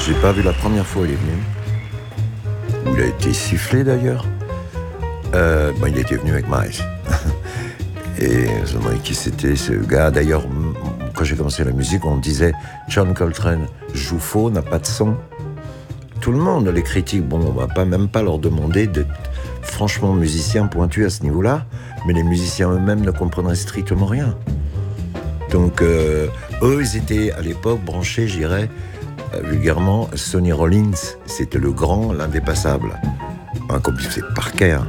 J'ai pas vu la première fois où il est venu. Où il a été sifflé d'ailleurs. Il était venu avec Miles. Et je me demandais qui c'était ce gars. D'ailleurs, quand j'ai commencé la musique, on me disait John Coltrane joue faux, n'a pas de son. Tout le monde, les critiques, on va même pas leur demander d'être franchement musiciens pointus à ce niveau-là, mais les musiciens eux-mêmes ne comprendraient strictement rien. Donc, eux, ils étaient à l'époque branchés, je dirais, vulgairement, Sonny Rollins, c'était le grand, l'indépassable. Comme il faisait par cœur.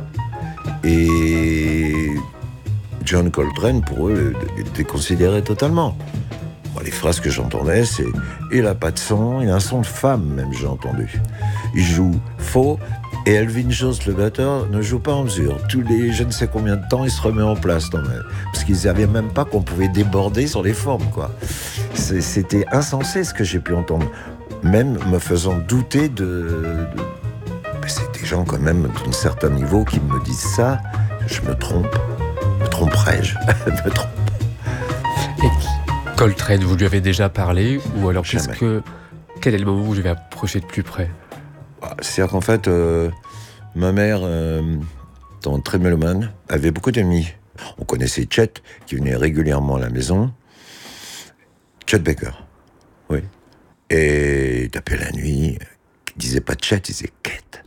Et John Coltrane, pour eux, était considéré totalement. Les phrases que j'entendais, c'est « il a pas de son, il a un son de femme, même, j'ai entendu. Il joue faux, et Elvin Jones, le batteur, ne joue pas en mesure. Tous les je ne sais combien de temps, il se remet en place. Parce qu'ils savaient même pas qu'on pouvait déborder sur les formes, quoi. C'était insensé, ce que j'ai pu entendre. Même me faisant douter c'est des gens, quand même, d'un certain niveau qui me disent ça. Je me trompe. Me tromperais-je me trompe. Et Coltrane, vous lui avez déjà parlé, ou alors Jamais. quel est le moment où vous lui avez approché de plus près? C'est-à-dire qu'en fait, ma mère, étant très mélomane, avait beaucoup d'amis. On connaissait Chet, qui venait régulièrement à la maison. Chet Baker, oui. Et il tapait la nuit, il disait pas Chet, il disait Kate.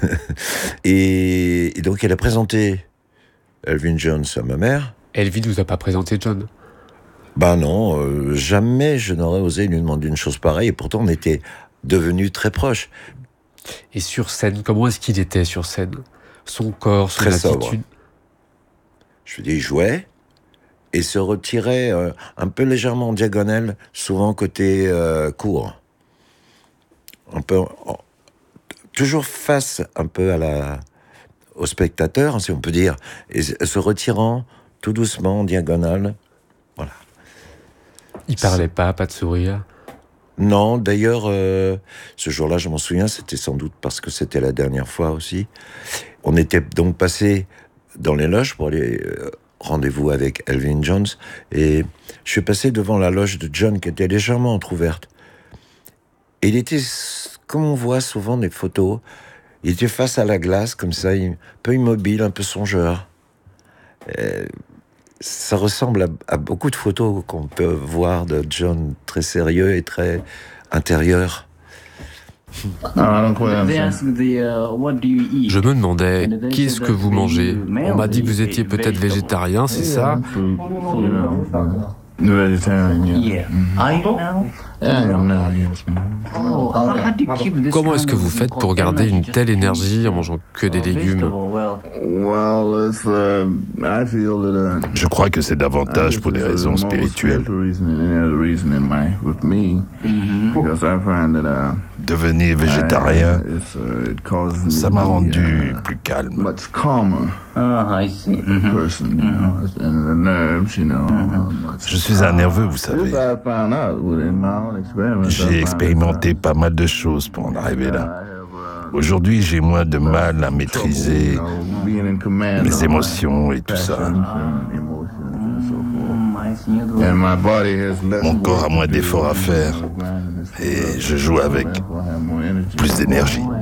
et donc elle a présenté Elvin Jones à ma mère. Elvin ne vous a pas présenté John? Non, jamais je n'aurais osé lui demander une chose pareille, et pourtant on était devenus très proches. Et sur scène, comment est-ce qu'il était sur scène? Son corps, son très attitude sobre. Je veux dire, il jouait et se retirait un peu légèrement en diagonale, souvent côté court. Un peu, toujours face un peu au spectateur, si on peut dire, et se retirant tout doucement en diagonale. Voilà. Il parlait pas de sourire? Non, d'ailleurs, ce jour-là, je m'en souviens, c'était sans doute parce que c'était la dernière fois aussi. On était donc passé dans les loges pour aller rendez-vous avec Elvin Jones, et je suis passé devant la loge de John qui était légèrement entrouverte. Et il était, comme on voit souvent des photos, il était face à la glace, comme ça, un peu immobile, un peu songeur. Ça ressemble à beaucoup de photos qu'on peut voir de John, très sérieux et très intérieur. Je me demandais, qu'est-ce que vous mangez? On m'a dit que vous étiez peut-être végétarien, c'est ça? Comment est-ce que vous faites pour garder une telle énergie en mangeant que des légumes? Je crois que c'est davantage pour des raisons spirituelles. Devenir végétarien, ça m'a rendu plus calme. Je suis un nerveux, vous savez. J'ai expérimenté pas mal de choses pour en arriver là. Aujourd'hui, j'ai moins de mal à maîtriser mes émotions et tout ça. Mon corps a moins d'efforts à faire et je joue avec plus d'énergie.